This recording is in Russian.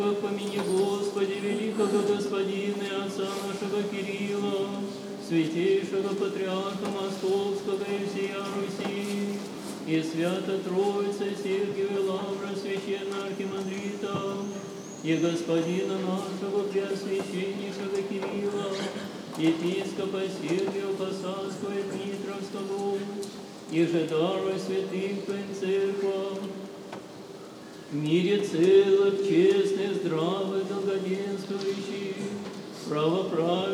Помяни, Господи, великого господина и отца нашего Кирилла, святейшего патриарха Московского и всея Руси, и свято Троицы Сергия Лавра, священного архимандрита, и господина нашего преосвященнейшего Кирилла, епископа Сергия Посадского и Дмитровского, и же даруй святых Твоим церквам, в мире целых, честных, здравых, долгоденствующих, правоправных,